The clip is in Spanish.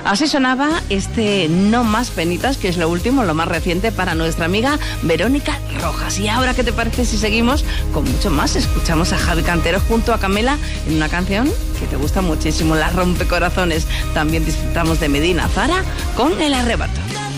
Así sonaba este No Más Penitas, que es lo último, lo más reciente para nuestra amiga Verónica Rojas. Y ahora, ¿qué te parece si seguimos con mucho más? Escuchamos a Javi Cantero junto a Camela en una canción que te gusta muchísimo, La Rompecorazones. También disfrutamos de Medina Zara con El Arrebato.